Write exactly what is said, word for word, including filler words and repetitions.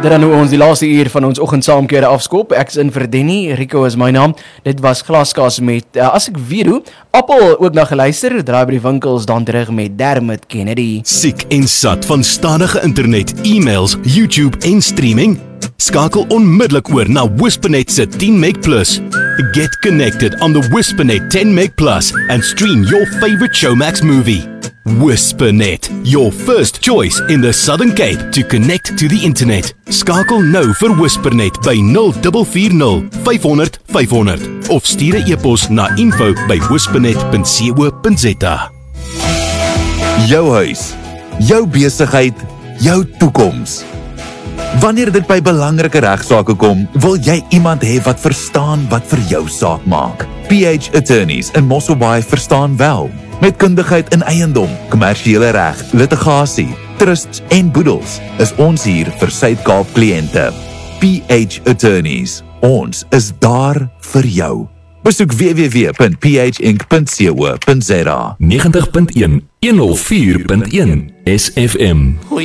Dit dan hoe ons die laaste uur van ons oggendsaamkere afskop. Ek is in vir Denny, Rico is my naam. Dit was Glaskas met, uh, as ek weet hoe, Appel ook na geluister, draai by die winkels dan terug met Dermot Kennedy. Siek en sat van stadige internet, e-mails, YouTube en streaming? Skakel onmiddellik oor na Whispernet se ten meg plus. Get connected on the Whispernet ten meg plus and stream your favorite Showmax movie. Whispernet, your first choice in the Southern Cape to connect to the internet. Skakel nou vir Whispernet by nul vier vier nul vyf honderd vyf honderd of stuur 'n e-pos na info by whispernet punt co punt za. Jou huis, jou besigheid, jou toekoms. Wanneer dit by belangrike regsaake kom, wil jy iemand hê wat verstaan wat vir jou saak maak. P H Attorneys in Mosselbaai verstaan wel. Met kundigheid in eiendom, kommersiële reg, litigasie, trusts en boedels is ons hier vir Suid-Kaap kliënte. P H Attorneys, ons is daar vir jou. Besoek w w w punt p h inc punt co punt za. negentig punt een, honderd vier punt een S F M.